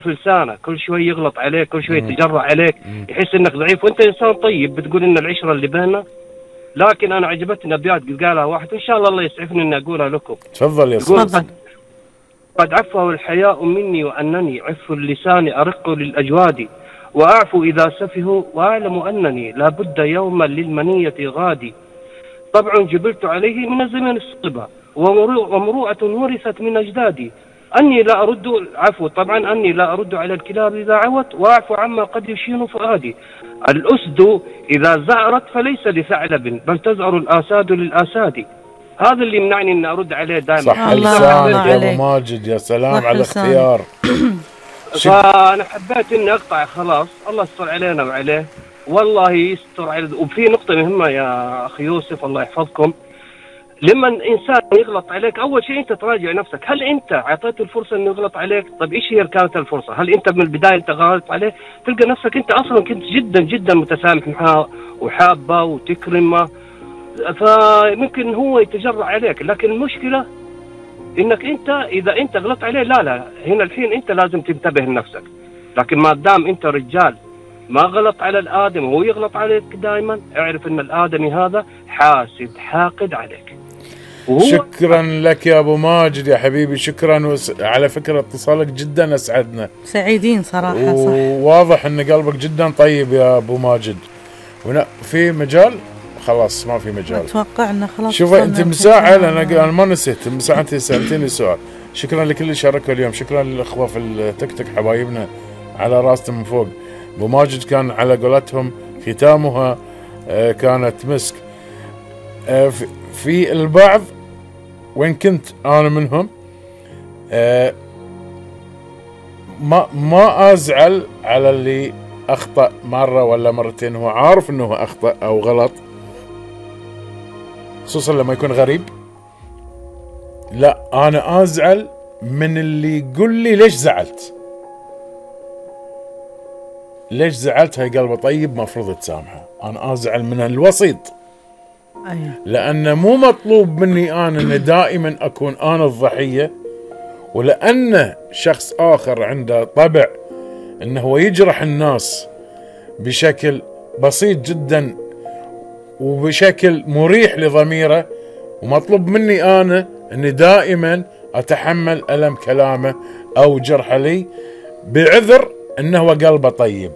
في لسانه، كل شوي يغلط عليك، كل شوي يتجرأ عليك، يحس انك ضعيف، وانت انسان طيب بتقول ان العشره اللي بيننا. لكن انا عجبتني ابيات قالها واحد، وان شاء الله يسعفني اني اقولها لكم. تفضل يا تفضل. قد عفوا الحياء مني وانني عف اللسان ارق للاجواد، واعفو اذا سفهوا واعلم انني لابد يوما للمنيه غادي. طبع جبلت عليه من الزمن الصبا، ومروءة ورثت من أجدادي. أني لا أرد عفو طبعا أني لا أرد على الكلاب إذا عوت، وأعفو عما قد يشين فؤادي. الأسد إذا زعرت فليس لثعلب، بل تزعر الآساد للآساد. هذا اللي يمنعني أن أرد عليه دائما. صح لسانك يا أبو ماجد، يا سلام على الاختيار. فأنا حبيت أني أقطع خلاص، الله يستر علينا وعليه، والله يستر على. وفي نقطة مهمة يا أخي يوسف الله يحفظكم، لما إنسان يغلط عليك أول شيء أنت تراجع نفسك، هل أنت أعطيته الفرصة إنه يغلط عليك؟ طيب إيش هي كانت الفرصة؟ هل أنت من البداية أنت غلطت عليه؟ تلقى نفسك أنت أصلا كنت جدا جدا متسامح معه وحابه وتكرمه، فممكن هو يتجرأ عليك. لكن المشكلة إنك أنت إذا أنت غلطت عليه، لا هنا الحين أنت لازم تنتبه لنفسك. لكن ما دام أنت رجال ما غلط على الآدم وهو يغلط عليك دائما، اعرف ان الآدمي هذا حاسد حاقد عليك. شكرا لك يا ابو ماجد يا حبيبي، شكرا. على فكرة اتصالك جدا اسعدنا، سعيدين صراحة. صح، وواضح ان قلبك جدا طيب يا ابو ماجد. في مجال؟ خلاص ما في مجال، اتوقع انه خلاص. شوف انت مساعة، انا ما نسيت مساعة، انت سألتني سؤال. شكرا لكل اللي شاركوا اليوم، شكرا للاخوة في التيك توك حبايبنا على راسنا من فوق. ابو ماجد كان على قولتهم ختامها كانت مسك. في البعض وين كنت انا منهم ما ازعل على اللي اخطأ مرة ولا مرتين، هو عارف انه اخطأ او غلط، خصوصا لما يكون غريب. لا انا ازعل من اللي يقول لي ليش زعلت، ليش زعلت؟ هاي قلبه طيب مفروض تسامحه. انا ازعل من الوسيط، لأن مو مطلوب مني أنا أن دائما أكون أنا الضحية، ولأن شخص آخر عنده طبع أنه يجرح الناس بشكل بسيط جدا وبشكل مريح لضميره، ومطلوب مني أنا أني دائما أتحمل ألم كلامه أو جرحه لي بعذر أنه قلبه طيب.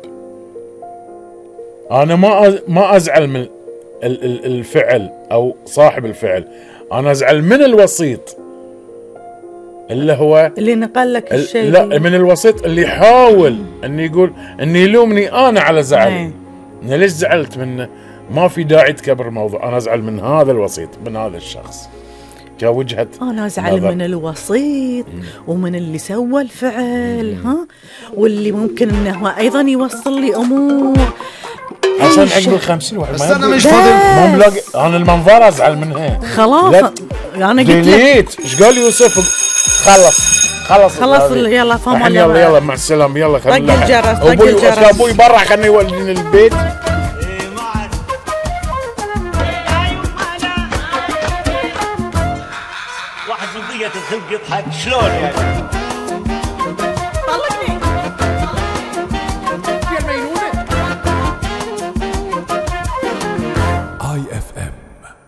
أنا ما أزعل من الفعل أو صاحب الفعل، أنا أزعل من الوسيط اللي هو اللي نقل لك الشيء. لا، من الوسيط اللي يحاول أن يقول أن يلومني أنا على زعلي، أنا ليش زعلت منه؟ ما في داعي تكبر الموضوع. أنا أزعل من هذا الوسيط، من هذا الشخص كوجهة أنا أزعل من الوسيط ومن اللي سوى الفعل، واللي ممكن أنه أيضا يوصل لي أمور عشان عقب 50 واحد ما انا مش فاضي، مو ملاقي. انا المنظر ازعل منها خلاص. انا قلت لك ايش قال يوسف؟ خلص يلا فهم. يلا مع السلامه، يلا طق الجرس. ابوي برا خلني يولدني البيت. واحد من ضية الخلق يضحك شلون يعني؟